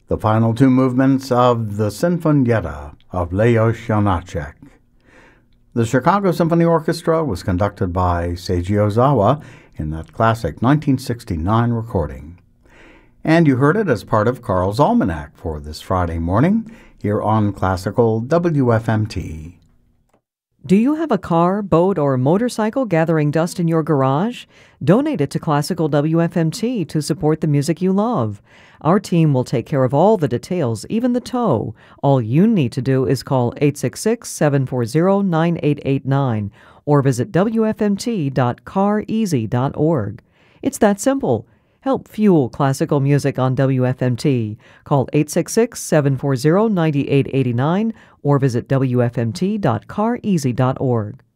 the final two movements of the Sinfonietta of Leos Janáček. The Chicago Symphony Orchestra was conducted by Seiji Ozawa in that classic 1969 recording. And you heard it as part of Carl's Almanac for this Friday morning here on Classical WFMT. Do you have a car, boat, or motorcycle gathering dust in your garage? Donate it to Classical WFMT to support the music you love. Our team will take care of all the details, even the tow. All you need to do is call 866-740-9889 or visit wfmt.careasy.org. It's that simple. Help fuel classical music on WFMT. Call 866-740-9889 or visit wfmt.careasy.org.